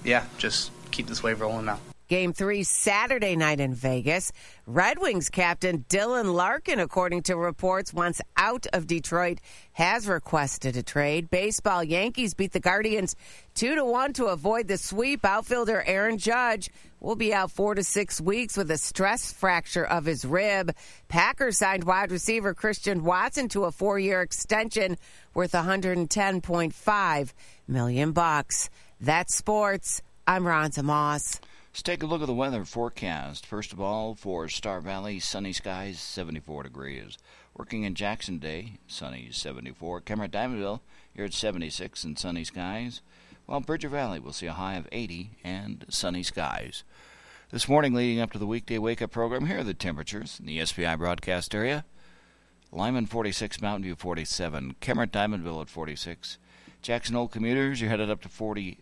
just keep this wave rolling now. Game 3 Saturday night in Vegas. Red Wings captain Dylan Larkin, according to reports, once out of Detroit, has requested a trade. Baseball, Yankees beat the Guardians 2-1 to avoid the sweep. Outfielder Aaron Judge will be out 4 to 6 weeks with a stress fracture of his rib. Packers signed wide receiver Christian Watson to a 4-year extension worth $110.5 million. That's sports. I'm Ronza Moss. Let's take a look at the weather forecast. First of all, for Star Valley, sunny skies, 74 degrees. Working in Jackson today, sunny, 74. Cameron-Diamondville, you're at 76 and sunny skies. While Bridger Valley will see a high of 80 and sunny skies. This morning, leading up to the weekday wake-up program, here are the temperatures in the SPI broadcast area. Lyman, 46, Mountain View, 47. Cameron-Diamondville at 46. Jackson Hole commuters, you're headed up to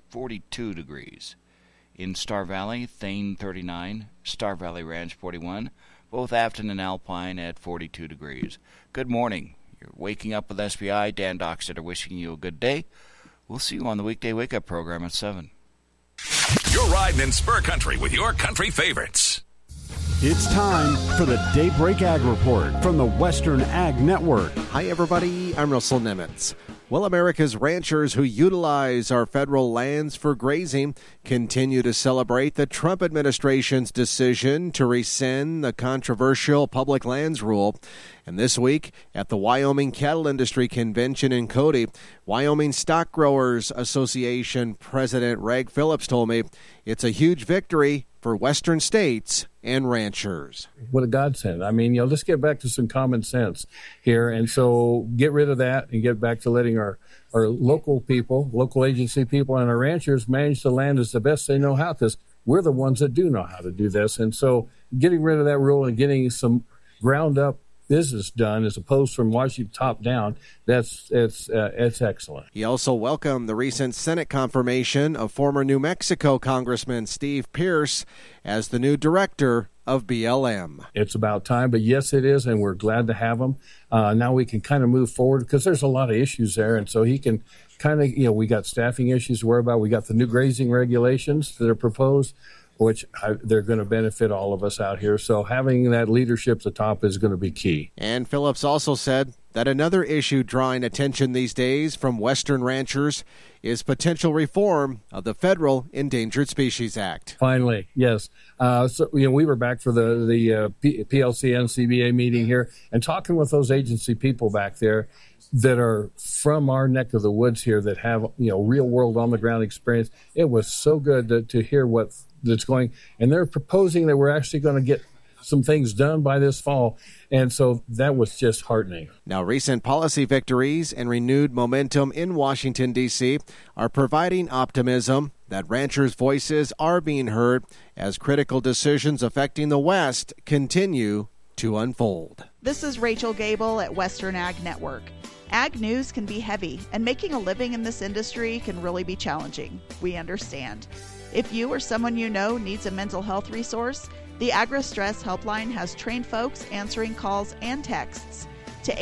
42 degrees. In Star Valley, Thane 39, Star Valley Ranch 41, both Afton and Alpine at 42 degrees. Good morning. You're waking up with SPI. Dan Dockstetter wishing you a good day. We'll see you on the weekday wake-up program at 7. You're riding in Spur Country with your country favorites. It's time for the Daybreak Ag Report from the Western Ag Network. Hi, everybody. I'm Russell Nemitz. Well, America's ranchers who utilize our federal lands for grazing continue to celebrate the Trump administration's decision to rescind the controversial public lands rule. And this week, at the Wyoming Cattle Industry Convention in Cody, Wyoming Stock Growers Association President Reg Phillips told me it's a huge victory for Western states and ranchers. What a godsend. I mean, let's get back to some common sense here. And so get rid of that and get back to letting our local people, local agency people, and our ranchers manage the land as the best they know how, because we're the ones that do know how to do this. And so getting rid of that rule and getting some ground-up business done as opposed from Washington top down, it's excellent. He also welcomed the recent Senate confirmation of former New Mexico Congressman Steve Pierce as the new director of BLM. It's about time, but yes, it is, and we're glad to have him. Now we can kind of move forward because there's a lot of issues there, and so he can kind of, we got staffing issues to worry about. We got the new grazing regulations that are proposed, which they're going to benefit all of us out here. So having that leadership at the top is going to be key. And Phillips also said that another issue drawing attention these days from Western ranchers is potential reform of the Federal Endangered Species Act. Finally, yes. We were back for the PLC-NCBA meeting here and talking with those agency people back there that are from our neck of the woods here that have, real world on the ground experience. It was so good to hear that's going, and they're proposing that we're actually going to get some things done by this fall, and so that was just heartening. Now, recent policy victories and renewed momentum in Washington, D.C. are providing optimism that ranchers' voices are being heard as critical decisions affecting the West continue to unfold. This is Rachel Gable at Western Ag Network. Ag news can be heavy, and making a living in this industry can really be challenging. We understand. If you or someone you know needs a mental health resource, the AgriStress Helpline has trained folks answering calls and texts to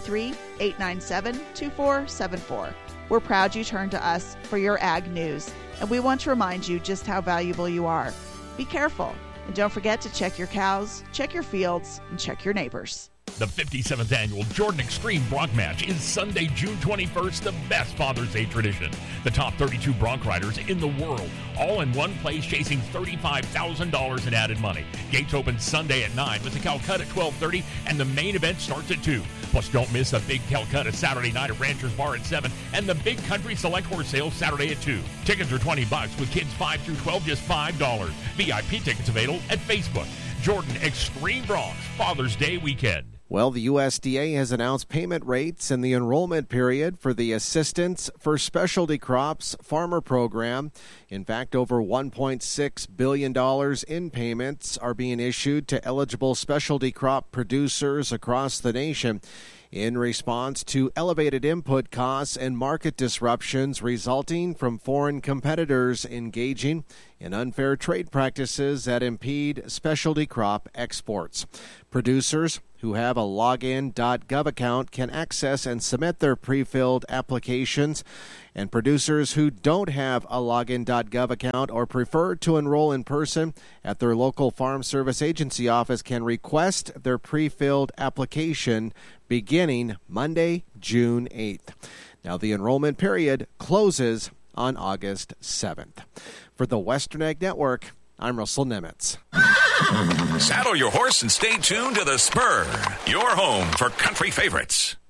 833-897-2474. We're proud you turned to us for your ag news, and we want to remind you just how valuable you are. Be careful, and don't forget to check your cows, check your fields, and check your neighbors. The 57th annual Jordan Extreme Bronc Match is Sunday, June 21st, the best Father's Day tradition. The top 32 bronc riders in the world, all in one place, chasing $35,000 in added money. Gates open Sunday at 9 with the Calcutta at 12:30, and the main event starts at 2. Plus, don't miss the Big Calcutta Saturday night at Rancher's Bar at 7, and the Big Country Select Horse Sale Saturday at 2. Tickets are $20 with kids 5 through 12, just $5. VIP tickets available at Facebook. Jordan Extreme Broncs Father's Day weekend. Well, the USDA has announced payment rates in the enrollment period for the Assistance for Specialty Crops Farmer Program. In fact, over $1.6 billion in payments are being issued to eligible specialty crop producers across the nation in response to elevated input costs and market disruptions resulting from foreign competitors engaging and unfair trade practices that impede specialty crop exports. Producers who have a login.gov account can access and submit their pre-filled applications, and producers who don't have a login.gov account or prefer to enroll in person at their local Farm Service Agency office can request their pre-filled application beginning Monday, June 8th. Now, the enrollment period closes on August 7th. For the Western Ag Network, I'm Russell Nemitz. Saddle your horse and stay tuned to The Spur, your home for country favorites.